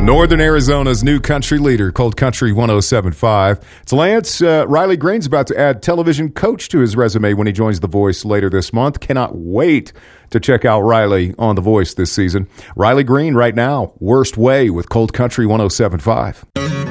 Northern Arizona's new country leader, Cold Country 107.5. It's Lance. Riley Green's about to add television coach to his resume when he joins The Voice later this month. Cannot wait to check out Riley on The Voice this season. Riley Green right now, Worst Way with Cold Country 107.5.